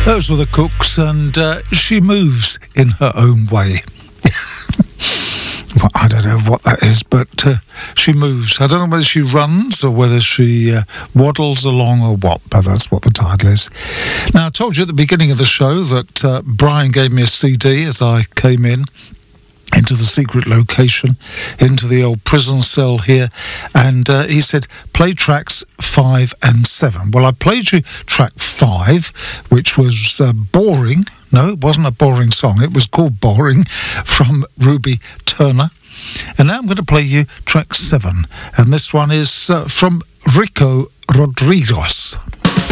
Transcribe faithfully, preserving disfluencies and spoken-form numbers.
Those were the Cooks, and uh, she moves in her own way. Well, I don't know what that is, but uh, she moves. I don't know whether she runs or whether she uh, waddles along or what, but that's what the title is. Now, I told you at the beginning of the show that uh, Brian gave me a C D as I came in into the secret location, into the old prison cell here, and uh, he said, play tracks five and seven. Well, I played you track five, which was uh, Boring. No, it wasn't a boring song. It was called Boring, from Ruby Turner. And now I'm going to play you track seven, and this one is uh, from Rico Rodriguez.